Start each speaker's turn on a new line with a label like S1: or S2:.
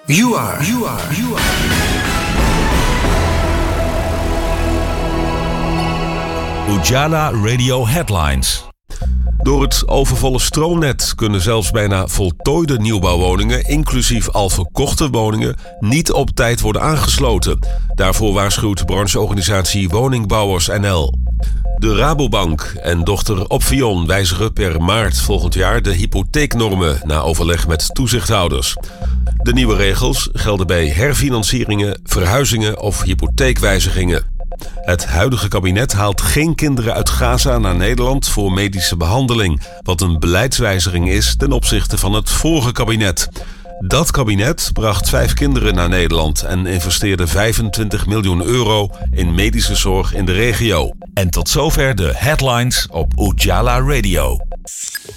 S1: You are.
S2: Ujala Radio Headlines. Door het overvolle stroomnet kunnen zelfs bijna voltooide nieuwbouwwoningen, inclusief al verkochte woningen, niet op tijd worden aangesloten. Daarvoor waarschuwt brancheorganisatie Woningbouwers NL. De Rabobank en dochter Opvion wijzigen per maart volgend jaar de hypotheeknormen na overleg met toezichthouders. De nieuwe regels gelden bij herfinancieringen, verhuizingen of hypotheekwijzigingen. Het huidige kabinet haalt geen kinderen uit Gaza naar Nederland voor medische behandeling, wat een beleidswijziging is ten opzichte van het vorige kabinet. Dat kabinet bracht 5 kinderen naar Nederland en investeerde 25 miljoen euro in medische zorg in de regio. En tot zover de headlines op Ujala Radio.